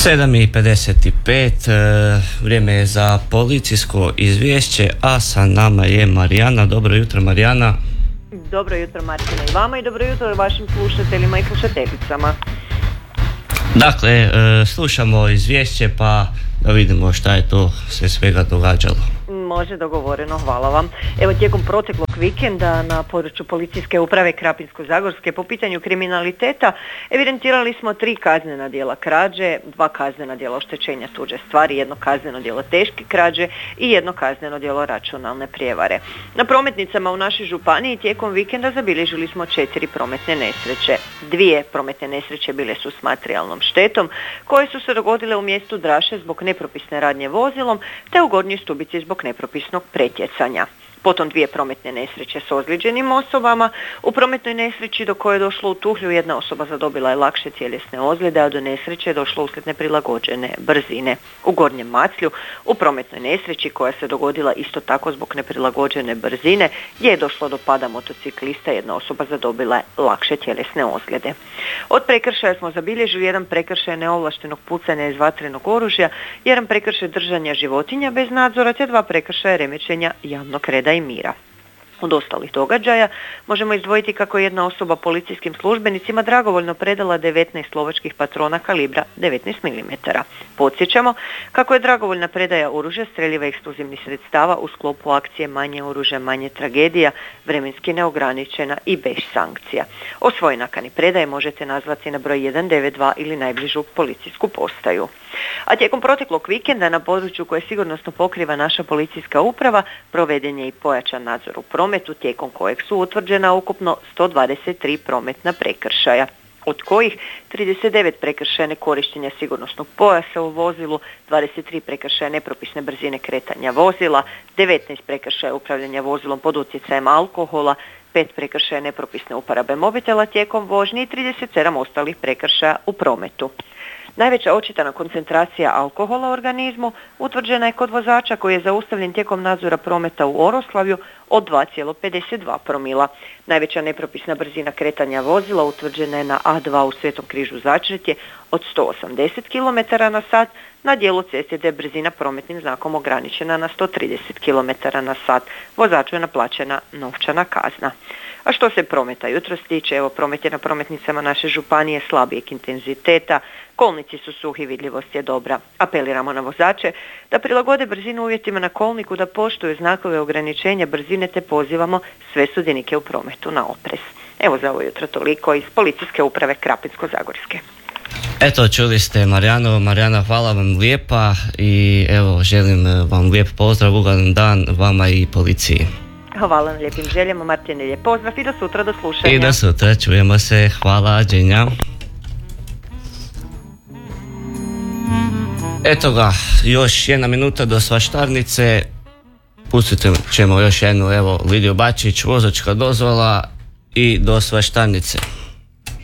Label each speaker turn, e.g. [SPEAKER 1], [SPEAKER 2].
[SPEAKER 1] 7:55, vrijeme je za policijsko izvješće, a sa nama je Marijana. Dobro jutro, Marijana.
[SPEAKER 2] Dobro jutro, Martina, i vama, i dobro jutro vašim slušateljima i slušateljicama.
[SPEAKER 1] Dakle, slušamo izvješće pa da vidimo šta je to se svega događalo.
[SPEAKER 2] Može, dogovoreno, hvala vam. Evo, tijekom proteklog vikenda na području policijske uprave Krapinsko-zagorske po pitanju kriminaliteta evidentirali smo 3 kaznena djela krađe, 2 kaznena djela oštećenja tuđe stvari, 1 kazneno djelo teške krađe i 1 kazneno djelo računalne prijevare. Na prometnicama u našoj županiji tijekom vikenda zabilježili smo 4 prometne nesreće. 2 prometne nesreće bile su s materijalnom štetom koje su se dogodile u mjestu Draše zbog nepropisne radnje vozilom te u Gornjoj Stubici zbog nepropisnog pretjecanja. Potom 2 prometne nesreće s ozlijeđenim osobama. U prometnoj nesreći do koje je došlo u Tuhlju 1 osoba zadobila je lakše tjelesne ozljede, a do nesreće je došlo uslijed neprilagođene brzine. U Gornjem Maclju u prometnoj nesreći koja se dogodila isto tako zbog neprilagođene brzine je došlo do pada motociklista, 1 osoba zadobila je lakše tjelesne ozljede. Od prekršaja smo zabilježili 1 prekršaj neovlaštenog pucanja iz vatrenog oružja, 1 prekršaj držanja životinja bez nadzora te 2 prekršaja remećenja javnog reda i mira. Od ostalih događaja možemo izdvojiti kako je 1 osoba policijskim službenicima dragovoljno predala 19 lovačkih patrona kalibra 19 mm. Podsjećamo kako je dragovoljna predaja oružja, streljiva i eksplozivnih sredstava u sklopu akcije Manje oružja, manje tragedija, vremenski neograničena i bez sankcija. O svojoj nakani predaje možete nazvati na broj 192 ili najbližu policijsku postaju. A tijekom proteklog vikenda na području koje sigurnosno pokriva naša policijska uprava proveden je i pojačan nadzor u prometu tijekom kojeg su utvrđena ukupno 123 prometna prekršaja, od kojih 39 prekršaja nekorištenja sigurnosnog pojasa u vozilu, 23 prekršaja nepropisne brzine kretanja vozila, 19 prekršaja upravljanja vozilom pod utjecajem alkohola, 5 prekršaja nepropisne uporabe mobitela tijekom vožnje i 37 ostalih prekršaja u prometu. Najveća očitana koncentracija alkohola u organizmu utvrđena je kod vozača koji je zaustavljen tijekom nadzora prometa u Oroslavju od 2,52 promila. Najveća nepropisna brzina kretanja vozila utvrđena je na A2 u Svetom Križu Začretje od 180 km/h, na dijelu ceste gdje je brzina prometnim znakom ograničena na 130 km/h. Vozaču je naplaćena novčana kazna. A što se prometa jutros tiče, evo, promet je na prometnicama naše županije slabijeg intenziteta, kolnici su suhi, vidljivost je dobra. Apeliramo na vozače da prilagode brzinu uvjetima na kolniku, da poštuju znakove ograničenja brzine te pozivamo sve sudionike u prometu na oprez. Evo za ovo jutro toliko iz policijske uprave Krapinsko-zagorske.
[SPEAKER 1] Eto, čuli ste Marijana, hvala vam lijepa i evo želim vam lijep pozdrav, ugodan dan vama i policiji.
[SPEAKER 2] Hvala vam lijepim željama, Martine, lijep pozdrav i do sutra, do slušanja.
[SPEAKER 1] I do sutra, čujemo se, hvala, dženja. Eto ga, još 1 minuta do svaštarnice, pustite ćemo još jednu, evo, Lidiju Bačić, vozačka dozvola i do svaštarnice.